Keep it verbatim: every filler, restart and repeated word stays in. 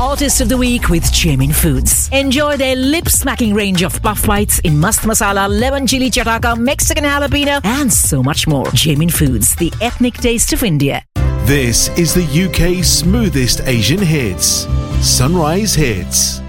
Artist of the Week with Jamin Foods. Enjoy their lip-smacking range of puff bites in mast masala, lemon chili chataka, Mexican jalapeno, and so much more. Jamin Foods, the ethnic taste of India. This is the U K's smoothest Asian hits. Sunrise Hits.